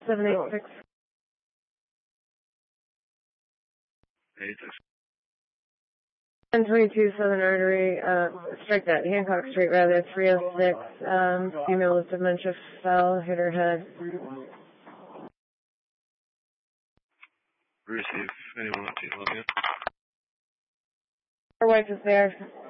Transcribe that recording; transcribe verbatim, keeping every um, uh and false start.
seven eight six. eight six. ten twenty-two Southern Artery, uh, strike that, Hancock Street rather, three oh six, um, female with dementia fell, hit her head. Receive. Anyone up to you, log in? Her wife is there.